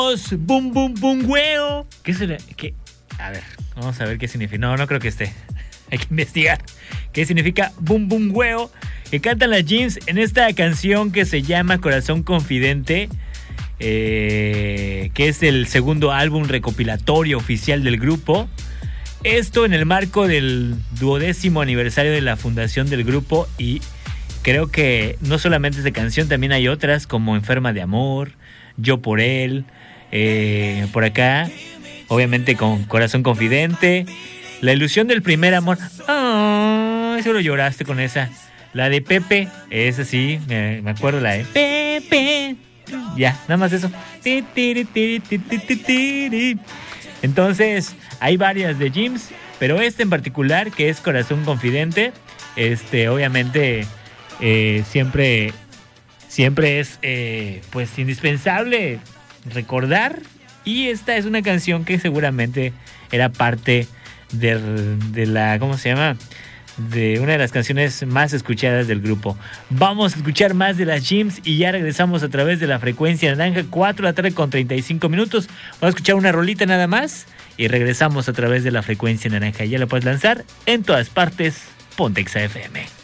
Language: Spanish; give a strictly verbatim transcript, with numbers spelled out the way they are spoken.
Boom, boom, boom, hueo. ¿Qué se le...? ¿Qué? A ver, vamos a ver qué significa. No, no creo que esté. Hay que investigar. ¿Qué significa boom, boom, hueo? Que cantan las Jims en esta canción que se llama Corazón Confidente. Eh, que es el segundo álbum recopilatorio oficial del grupo. Esto en el marco del duodécimo aniversario de la fundación del grupo. Y creo que no solamente esta canción, también hay otras como Enferma de Amor, Yo por Él. Eh, por acá, obviamente con Corazón Confidente, La Ilusión del Primer Amor. Oh, solo lloraste con esa. La de Pepe, esa sí, me, me acuerdo, la de Pepe. Ya, nada más eso. Entonces, hay varias de Jims, pero esta en particular, que es Corazón Confidente, este, obviamente, eh, siempre, siempre es, eh, pues, indispensable recordar. Y esta es una canción que seguramente era parte de, de la, ¿cómo se llama? De una de las canciones más escuchadas del grupo. Vamos a escuchar más de las Jims y ya regresamos a través de la frecuencia naranja. Cuatro de la tarde con treinta y cinco minutos. Vamos a escuchar una rolita nada más y regresamos a través de la frecuencia naranja. Ya la puedes lanzar en todas partes. Ponte Exa F M.